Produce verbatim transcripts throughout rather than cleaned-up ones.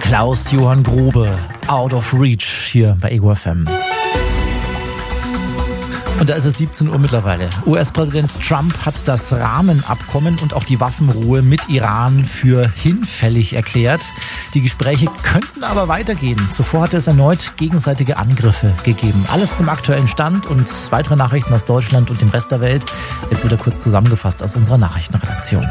Klaus-Johann Grobe, Out of Reach hier bei Ego F M. Und da ist es siebzehn Uhr mittlerweile. U S-Präsident Trump hat das Rahmenabkommen und auch die Waffenruhe mit Iran für hinfällig erklärt. Die Gespräche könnten aber weitergehen. Zuvor hatte es erneut gegenseitige Angriffe gegeben. Alles zum aktuellen Stand und weitere Nachrichten aus Deutschland und dem Rest der Welt. Jetzt wieder kurz zusammengefasst aus unserer Nachrichtenredaktion.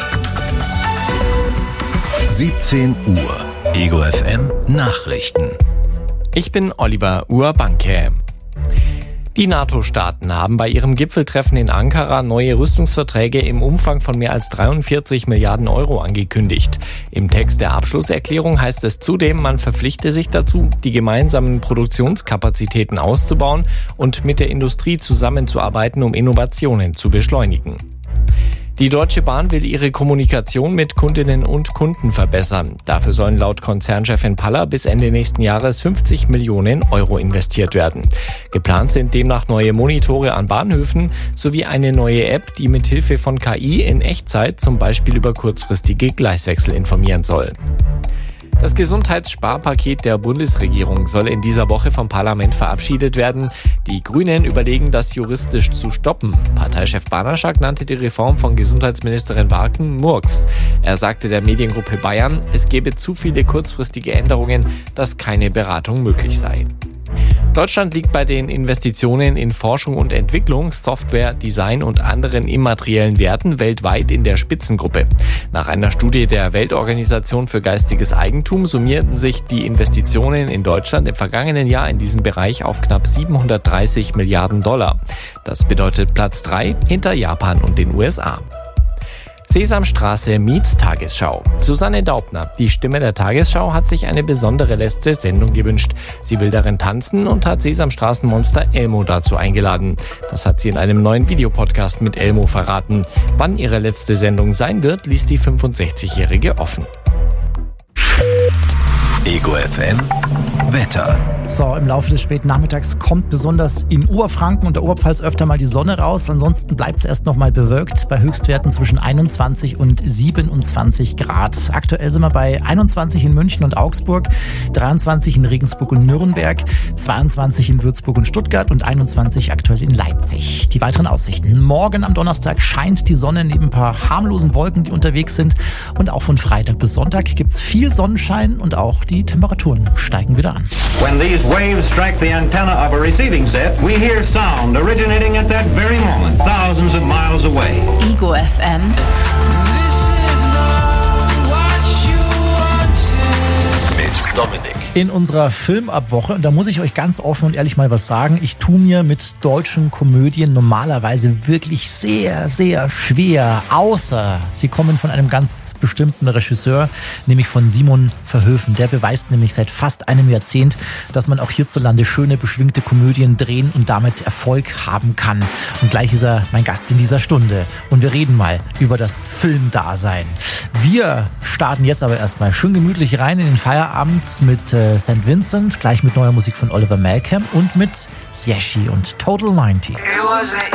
siebzehn Uhr. Ego F M Nachrichten. Ich bin Oliver Urbanke. Die NATO-Staaten haben bei ihrem Gipfeltreffen in Ankara neue Rüstungsverträge im Umfang von mehr als dreiundvierzig Milliarden Euro angekündigt. Im Text der Abschlusserklärung heißt es zudem, man verpflichte sich dazu, die gemeinsamen Produktionskapazitäten auszubauen und mit der Industrie zusammenzuarbeiten, um Innovationen zu beschleunigen. Die Deutsche Bahn will ihre Kommunikation mit Kundinnen und Kunden verbessern. Dafür sollen laut Konzernchefin Paller bis Ende nächsten Jahres fünfzig Millionen Euro investiert werden. Geplant sind demnach neue Monitore an Bahnhöfen sowie eine neue App, die mit Hilfe von K I in Echtzeit zum Beispiel über kurzfristige Gleiswechsel informieren soll. Das Gesundheitssparpaket der Bundesregierung soll in dieser Woche vom Parlament verabschiedet werden. Die Grünen überlegen, das juristisch zu stoppen. Parteichef Banaschak nannte die Reform von Gesundheitsministerin Warken Murks. Er sagte der Mediengruppe Bayern, es gebe zu viele kurzfristige Änderungen, dass keine Beratung möglich sei. Deutschland liegt bei den Investitionen in Forschung und Entwicklung, Software, Design und anderen immateriellen Werten weltweit in der Spitzengruppe. Nach einer Studie der Weltorganisation für geistiges Eigentum summierten sich die Investitionen in Deutschland im vergangenen Jahr in diesem Bereich auf knapp siebenhundertdreißig Milliarden Dollar. Das bedeutet Platz drei hinter Japan und den U S A. Sesamstraße meets Tagesschau. Susanne Daubner, die Stimme der Tagesschau, hat sich eine besondere letzte Sendung gewünscht. Sie will darin tanzen und hat Sesamstraßenmonster Elmo dazu eingeladen. Das hat sie in einem neuen Videopodcast mit Elmo verraten. Wann ihre letzte Sendung sein wird, ließ die fünfundsechzigjährige offen. Ego F M Wetter. So, im Laufe des späten Nachmittags kommt besonders in Oberfranken und der Oberpfalz öfter mal die Sonne raus. Ansonsten bleibt es erst noch mal bewölkt bei Höchstwerten zwischen einundzwanzig und siebenundzwanzig Grad. Aktuell sind wir bei einundzwanzig in München und Augsburg, dreiundzwanzig in Regensburg und Nürnberg, zweiundzwanzig in Würzburg und Stuttgart und einundzwanzig aktuell in Leipzig. Die weiteren Aussichten. Morgen am Donnerstag scheint die Sonne neben ein paar harmlosen Wolken, die unterwegs sind. Und auch von Freitag bis Sonntag gibt es viel Sonnenschein und auch die Temperaturen steigen wieder an. When these waves strike the antenna of a receiving set, we hear sound originating at that very moment, thousands of miles away. Ego F M. Mit Dominik. In unserer Filmabwoche, und da muss ich euch ganz offen und ehrlich mal was sagen, ich tue mir mit deutschen Komödien normalerweise wirklich sehr, sehr schwer, außer sie kommen von einem ganz bestimmten Regisseur, nämlich von Simon Verhoeven. Der beweist nämlich seit fast einem Jahrzehnt, dass man auch hierzulande schöne, beschwingte Komödien drehen und damit Erfolg haben kann. Und gleich ist er mein Gast in dieser Stunde und wir reden mal über das Filmdasein. Wir starten jetzt aber erstmal schön gemütlich rein in den Feierabend mit äh, Sankt Vincent, gleich mit neuer Musik von Oliver Malcolm und mit Yeshi und Total neunzig. It was an